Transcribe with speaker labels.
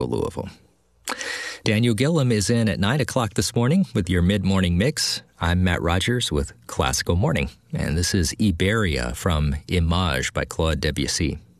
Speaker 1: Louisville. Daniel Gillum is in at 9 o'clock this morning with your mid-morning mix. I'm Matt Rogers with Classical Morning, and this is Iberia from Image by Claude Debussy.